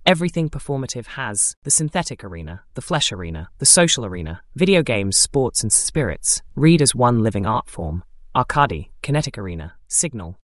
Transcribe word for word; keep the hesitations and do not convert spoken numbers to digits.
Everything performative has the synthetic arena, the flesh arena, the social arena, video games, sports, and spirits. Read as one living art form. Arcadi, kinetic arena, signal,